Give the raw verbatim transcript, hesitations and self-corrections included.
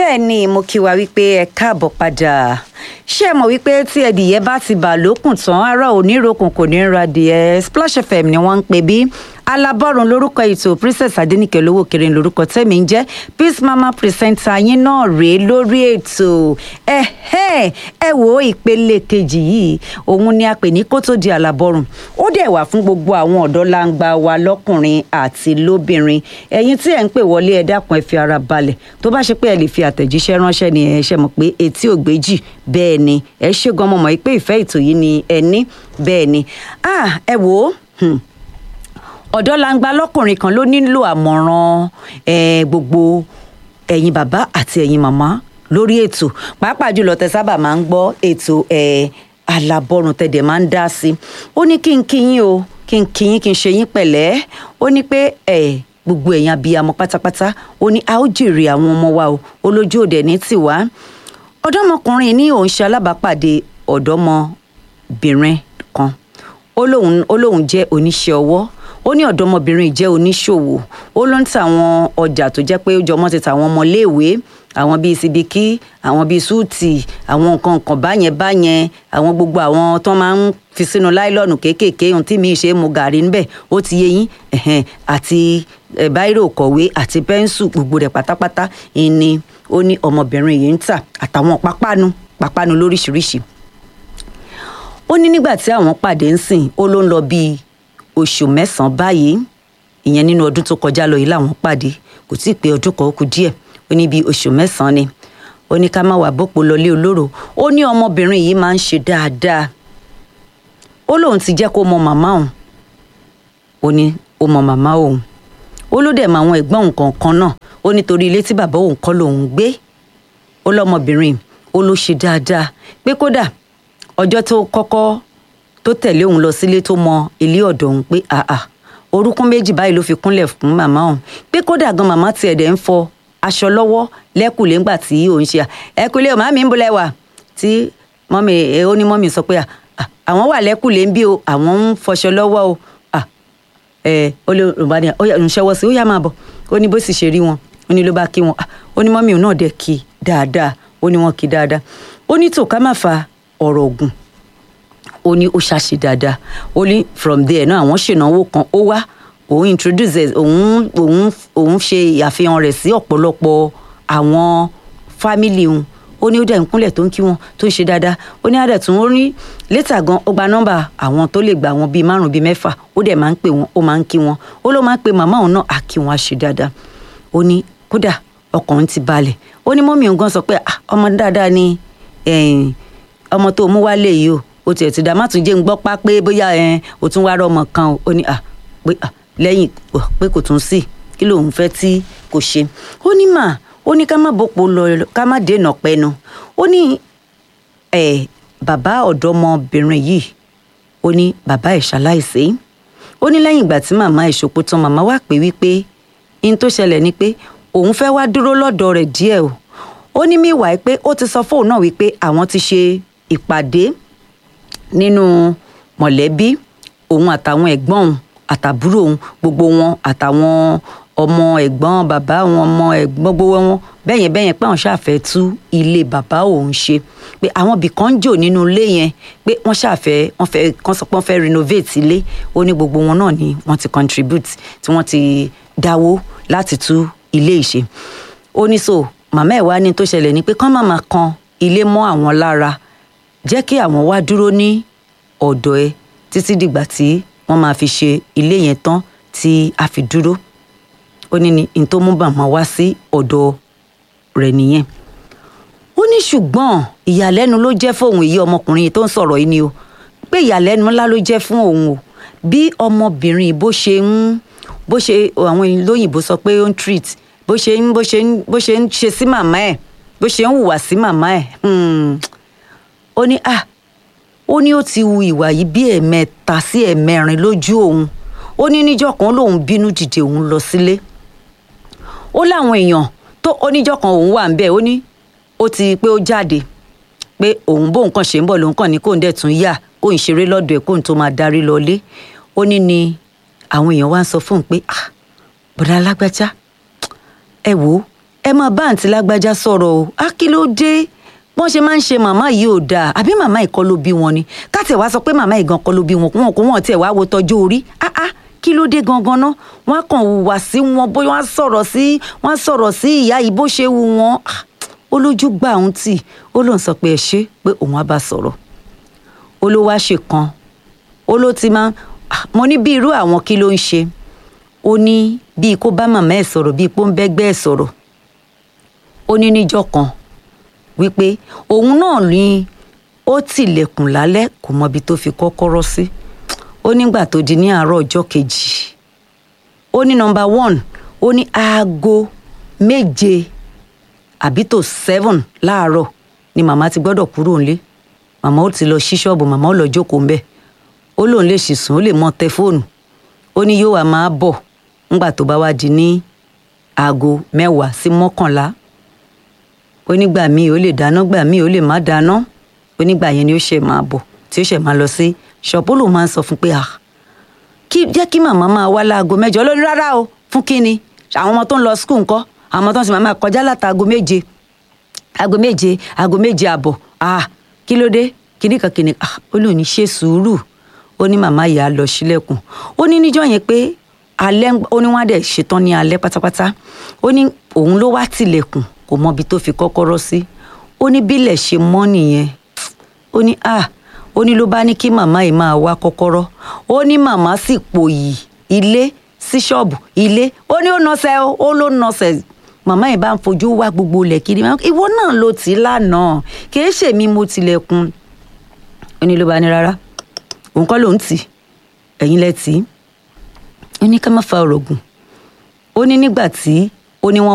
bẹ́ẹ̀ ni mo kí wa wípé ẹ káàbọ̀ padà ṣé ẹ mọ̀ wípé tí ẹdìyẹ bá ti bà lókùn tán ara onírokùn kò ní ra díẹ̀ Splash F M ni wọ́n ń pè bí alábọ́run lórúkọ ètò Princess Adéníkẹ́ olówó kiri lórúkọ tẹ́mi ń jẹ́ Peace Mama presenter yín náà rèé lórí ètò ẹ ẹ ẹ wo ìpele kejì yìí òun ni a pè ní kó tó di alábọ́run ó dẹ̀ wà fún gbogbo àwọn ọ̀dọ́ langba wa lọ́kùnrin àti lóbìnrin ẹ̀yin tí ẹ̀ ń pè wọlé ẹ dákun ẹ fi ara balẹ̀ tó bá ṣe pé ẹ lè fi àtẹ̀jíṣẹ́ ránṣẹ́ ni ẹ ṣe mọ̀ pé etí ò gbéjì bẹ́ẹ̀ ni ẹ ṣe gan mọ̀ mọ̀ pé ìfẹ́ ètò yìí ni ẹ ní bẹ́ẹ̀ ni ah ẹ wò ó ọ̀dọ́ langba lọ́kùnrin kan ló nílò àmọ̀ràn gbogbo ẹ̀yin bàbá àti ẹ̀yin màmá lórí ètò pàápàá jùlọ tẹ sábà máa ń gbọ́ ètò alábọ́run tẹ̀dẹ̀ máa ń dá sí ó ní kí n kí yín o kí n kí yín kí n ṣe yín pẹ̀lẹ́ ó ní pé gbogbo ẹ̀yin abiyamọ pátápátá ó ní a ó jèrè àwọn ọmọ wa o olójú òde ní tiwa ọ̀dọ́mọkùnrin ní òun ṣe alábàápàdé ọ̀dọ́mọbìnrin kan ó lóun ó lóun jẹ́ oníṣẹ́ ọwọ́ ó ní ọ̀dọ́mọbìnrin jẹ́ oníṣòwò ó ló ń ta àwọn ọjà tó jẹ́ pé ó jọmọ́ ti ta àwọn ọmọléèwé àwọn bíi sibiki àwọn bíi súùtì àwọn nǹkan nǹkan báyẹn báyẹn àwọn gbogbo àwọn tó máa ń fi sínú láìlọ́ọ̀nù kéékèèké ohun tí mi ṣe mu gàrí ńbẹ̀ ó ti yé yín àti báírò kọ̀wé àti pẹ́ńsù gbogbo rẹ̀ pátápátá ni ó ní ọmọbìnrin yìí ń tà àtàwọn pápánu pápánu lóríṣiríṣi ó ní nígbà tí àwọn pàdé ń sìn ó ló ń lọ bíi oṣù mẹ́sàn-án báyìí ìyẹn nínú ọdún tó kọjá lọ yìí làwọn pàdé kò tí ì pé ọdún kan ó kù díẹ̀ ó ní bíi oṣù mẹ́sàn-án ni ó ní ká má wà bọ́pọ̀ lọlé olóró ó ní ọmọbìnrin yìí máa ń ṣe dáadáa ó lóun ti jẹ́ kó mọ màmá òun ó ní ó mọ màmá òun ó ló dẹ̀ mọ àwọn ẹ̀gbọ́n òun kọ̀ọ̀kan náà ó nítorí ilé tí bàbá òun kọ́ lòun gbé ó lọ́mọbìnrin ó ló ṣe dáadáa pé kódà ọjọ́ tó kọ́kọ́ tó tẹ̀lé òun lọ sílé tó mọ ilé ọ̀dọ̀ òun pé àà orúkún méjì báyìí ló fi kúnlẹ̀ fún màmá òun pé kódà gan màmá tiẹ̀ dẹ̀ ń fọ aṣọ lọ́wọ́ lẹ́kùlé ńgbà tí òun ṣe ẹ̀kúlé ò màmí ń bolẹ̀ wà tí mọ́mì ó ní mọ́mì sọ pé àwọn wà lẹ́kùlé ń bí o àwọn ń fọṣọ lọ́wọ́ o ó lè rògbà ní ọ̀yà ìṣẹ́wọ́ sí ó yá máa bọ̀ ó ní bó sì ṣe rí wọn ó ní ló bá kí wọn ó ní mọ́mì òun náà dẹ̀ kí dáadáa ó ní wọn kí dáadáa ó ní tò ká má fa ọ̀rọ̀ ògùn ó ní ó ṣàṣe dáadáa ó ní from there náà àwọn ṣènáwó kan ó wá òun introduce òun òun òun ṣe àfihàn rẹ̀ sí ọ̀pọ̀lọpọ̀ àwọn fámìlì òun ó ní ó dẹ̀ ń kúnlẹ̀ tó ń kí wọn tó ń ṣe dáadáa ó ní àdẹ̀ tún ó rí létà gan ó gba nọ́mbà àwọn tó lè gbà wọn bíi márùn bíi mẹ́fà ó dẹ̀ máa ń pè wọn ó máa ń kí wọn ó ló máa ń pe màmá òun náà á kí wọn á ṣe dáadáa ó ní kódà ọkàn ti balẹ̀ ó ní mọ́mí òun gan sọ pé ọmọ dáadáa ni ọmọ tó mú wálé yìí o ó tiẹ̀ ti dá má tún jẹ́ ń gbọ́ pa pé bóyá ó tún wá rọ́mọ kan o ó ní à pé lẹ́yìn pé kò tún sí kí lòun fẹ́ tí kò ṣe ó ní mà ó ní ká má bòpò lọ ká má dènà pẹnu ó ní bàbá ọ̀dọ́mọbìnrin yìí ó ní bàbá ẹ̀ ṣaláìsí ó ní lẹ́yìn ìgbà tí màmá ẹ̀ ṣòpó tán màmá wá pé wípé in tó ṣẹlẹ̀ ni pé òun fẹ́ wá dúró lọ́dọ̀ rẹ̀ díẹ̀ o ó ní míwàá pé ó ti sọ fóun náà wípé àwọn ti ṣe ìpàdé nínú mọ̀lẹ́bí òun àtàwọn ẹ̀gbọ́n òun àtàbúrò òun gbogbo wọn àtàwọn ọmọ ẹ̀gbọ́n bàbá wọn ọmọ ẹ̀gbọ́n gbogbo wọn bẹ́yẹn bẹ́yẹn pé àwọn ṣàfẹ́ tú ilé bàbá òun ṣe pé àwọn ibì kan jò nínú ilé yẹn pé wọ́n ṣàfẹ́ wọ́n fẹ́ kán sọ pé wọ́n fẹ́ renovate ilé ó ní gbogbo wọn náà ni wọ́n ti contribute tí wọ́n ti dáwó láti tú ilé ìṣe ó ní so màmá ẹ̀ wá ní tó ṣẹlẹ̀ ni pé kán màmá kan ilé mọ́ àwọn lára jẹ́ kí àwọn wá dúró ní ọ̀dọ̀ ẹ títí dìgbà tí wọ́n máa fi ṣe ilé yẹn tán tí a fi dúró ó ní ní tó mú màmá wá sí ọ̀dọ̀ rẹ̀ nìyẹn ó ní ṣùgbọ́n ìyàlẹ́nu ló jẹ́ fóun èyí ọmọkùnrin tó ń sọ̀rọ̀ yìí ni o pé ìyàlẹ́nu ńlá ló jẹ́ fún òun o bí ọmọbìnrin bó ṣe ń bó ṣe àwọn lóyìnbó sọ pé ó ń treat bó ṣe ń bó ṣe ń bó ṣe ń ṣe sí màmá ẹ̀ bó ṣe ń hùwà sí màmá ẹ̀ ó ní ah ó ní ó ti hu ìwà yìí bí ẹ̀ẹ̀mẹ́ta sí ẹ̀ẹ̀mẹ́rin lójú òun ó ní níjọ́ kan lòun bínú dìde òun lọ sílé ó láwọn èèyàn tó oníjọ́ kan òun wà ń bẹ̀ ó ní ó ti pé ó jáde pé òun bóun kàn ṣe ń bọ̀ lòun kàn ní kóun dẹ̀ tún yà kóun ṣeré lọ́dọ̀ ẹ̀ kóun tó máa darí lọlé ó ní ni àwọn èèyàn wá ń sọ fóun pé ah bọ̀dá alágbájá ẹ wò ó ẹ máa bá àǹtí lágbájá sọ̀rọ̀ o á kí ló dé wọ́n ṣe máa ń ṣe màmá yìí ò dáa àbí màmá ìkọ́ ló bí wọn ni káàtẹ̀ wá sọ pé màmá ìgan kọ́ ló bí wọn wọn kò wọ́n tiẹ̀ wá wo tọ́jú orí ah ah kí ló dé gangan ná wọ́n á kàn hùwà sí wọn bóyá wọ́n á sọ̀rọ̀ sí wọ́n á sọ̀rọ̀ sí ìyá yìí bó ṣe wù wọ́n ó lójú gbà òun tì ó lóun sọ pé ẹ ṣe pé òun á bá sọ̀rọ̀ ó ló wá ṣe kan ó ló ti máa mo ní bí irú àwọn kí ló ń ṣe ó ní bíi kó bá màmá ẹ̀ sọ̀rọ̀ bíi pé ó ń bẹ́gbẹ́ ẹ̀ sọ̀rọ̀ ó ní níjọ́ kan wípé òun náà ní ó tilẹ̀kùn lálẹ́ kò mọbi tó fi kọ́kọ́rọ́ sí ó nígbà tó di ní àárọ̀ ọjọ́ kejì ó ní nọ́mbà one ó ní aago méje àbí tó seven láàárọ̀ ni màmá ti gbọ́dọ̀ kúrò nílé màmá ó ti lọ sí ṣọ́ọ̀bù màmá ó lọ jókòó ńbẹ̀ ó lóun lè ṣì sùn ó lè mọ tẹ fóònù ó ní yóò wá máa bọ̀ ńgbà tó bá wá di ní aago mẹ́wàá sí mọ́kànlá ó nígbà míì ó lè dáná gbà míì ó lè má dáná ó nígbà yẹn ni ó ṣe máa bọ̀ tí ó ṣe máa lọ sí ṣọ́ọ̀bù ó lóun máa ń sọ fún pé ah kí jẹ́ kí màmá máa wá láago mẹ́jọ lórí rárá o fún kí ni àwọn ọmọ tó ń lọ skul ńkọ́ àwọn ọmọ tó ń sì máa kọjá látàgo méje aago méje aago méje àbọ̀ ah kí ló dé kíní kan kíní ah ó lóun ní ṣe sùúrù ó ní màmá yìí á lọ sílẹ̀kùn ó ní níjọ́ yẹn pé alẹ́ ó ní wọ́n á dẹ̀ ṣetán ní alẹ́ pátápátá ó ní òun ló wá tilẹ̀kùn kò mọbi tó fi kọ́kọ́rọ́ sí ó ní bílẹ̀ ṣe mọ́ nìyẹn ó ní ah ó ní ló bá ní kí màmá yìí máa wá kọ́kọ́rọ́ ó ní màmá sì pòyì ilé sí ṣọ́ọ̀bù ilé ó ní ó nọsẹ̀ ó ló nọsẹ̀ màmá yìí bá ń fojú wá gbogbo ilẹ̀ kiri ìwọ náà ló tì í lánàá kì í ṣèmi mo tilẹ̀kùn ó ní ló bá ní rárá òun kọ́ ló ń tì ẹ̀yin lẹ tì í ó ní ká má fa ọ̀rọ̀ gùn ó ní nígbà tí ó ní wọ́n